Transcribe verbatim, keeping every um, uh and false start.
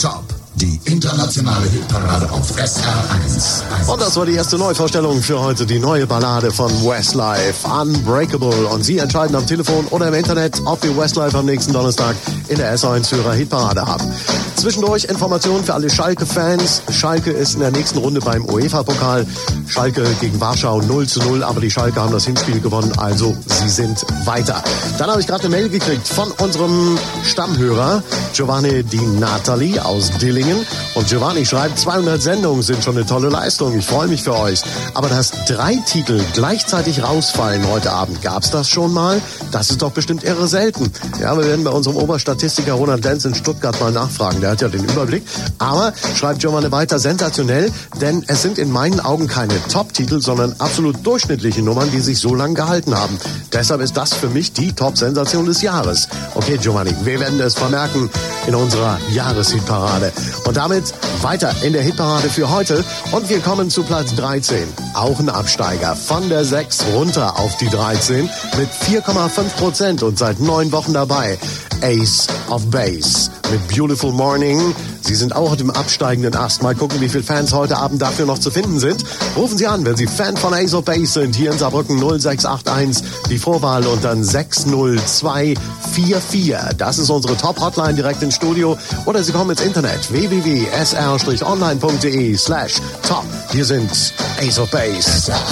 Top, die internationale Hitparade auf S R eins. Und das war die erste Neuvorstellung für heute, die neue Ballade von Westlife, Unbreakable. Und Sie entscheiden am Telefon oder im Internet, ob wir Westlife am nächsten Donnerstag in der S eins Hörer Hitparade haben. Zwischendurch Informationen für alle Schalke-Fans. Schalke ist in der nächsten Runde beim UEFA-Pokal. Schalke gegen Warschau null zu null, aber die Schalke haben das Hinspiel gewonnen, also sie sind weiter. Dann habe ich gerade eine Mail gekriegt von unserem Stammhörer Giovanni Di Natali aus Dillingen. Und Giovanni schreibt, zweihundert Sendungen sind schon eine tolle Leistung. Ich freue mich für euch. Aber dass drei Titel gleichzeitig rausfallen heute Abend, gab's das schon mal? Das ist doch bestimmt irre selten. Ja, wir werden bei unserem Oberstatistiker Ronald Lenz in Stuttgart mal nachfragen. Der hat ja den Überblick. Aber, schreibt Giovanni weiter, sensationell, denn es sind in meinen Augen keine Top-Titel, sondern absolut durchschnittliche Nummern, die sich so lange gehalten haben. Deshalb ist das für mich die Top-Sensation des Jahres. Okay, Giovanni, wir werden es vermerken in unserer Jahreshitparade. Und damit weiter in der Hitparade für heute. Und wir kommen zu Platz dreizehn. Auch ein Absteiger. Von der sechs runter auf die dreizehn mit vier Komma fünf Prozent und seit neun Wochen dabei. Ace of Base mit Beautiful Morning. Sie sind auch im absteigenden Ast. Mal gucken, wie viele Fans heute Abend dafür noch zu finden sind. Rufen Sie an, wenn Sie Fan von Ace of Base sind. Hier in Saarbrücken null sechs acht eins, die Vorwahl und dann sechs null zwei vier vier. Das ist unsere Top-Hotline direkt ins Studio. Oder Sie kommen ins Internet w w w punkt s r online punkt d e slash top. Hier sind Ace of Base.